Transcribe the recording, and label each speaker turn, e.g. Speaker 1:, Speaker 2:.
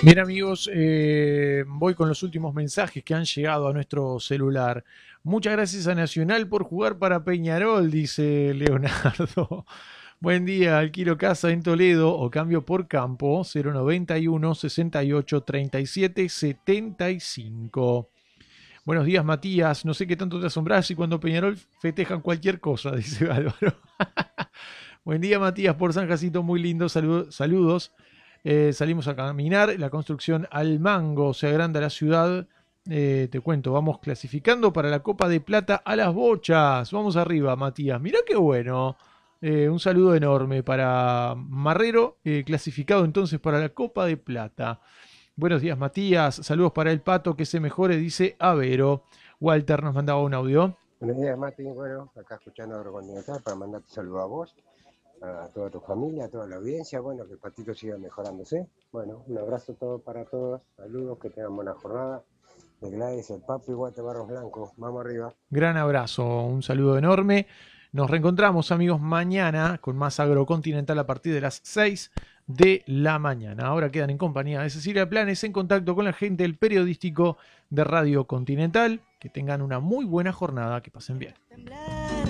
Speaker 1: Bien amigos, voy con los últimos mensajes que han llegado a nuestro celular. Muchas gracias a Nacional por jugar para Peñarol, dice Leonardo. Buen día, alquilo casa en Toledo o cambio por campo 091 68 37 75. Buenos días Matías, no sé qué tanto te asombras y cuando Peñarol festejan cualquier cosa, dice Álvaro. Buen día Matías por San Jacinto, muy lindo, saludos. Salimos a caminar, la construcción al mango se agranda la ciudad. Te cuento, vamos clasificando para la Copa de Plata a las bochas. Vamos arriba, Matías. Mirá qué bueno. Un saludo enorme para Marrero, clasificado entonces para la Copa de Plata. Buenos días, Matías. Saludos para el pato, que se mejore, dice Avero. Walter nos mandaba un audio.
Speaker 2: Buenos días, Mati. Bueno, acá escuchando Agrocontinental para mandarte saludos a vos, a toda tu familia, a toda la audiencia. Bueno, que el patito siga mejorándose. Bueno, un abrazo todo para todos. Saludos, que tengan buena jornada. De Gladys, el Papo y Guate Barros Blanco. Vamos arriba.
Speaker 1: Gran abrazo, un saludo enorme. Nos reencontramos, amigos, mañana con más Agrocontinental a partir de las 6 de la mañana. Ahora quedan en compañía de Cecilia Planes en contacto con la gente del periodístico de Radio Continental. Que tengan una muy buena jornada, que pasen bien.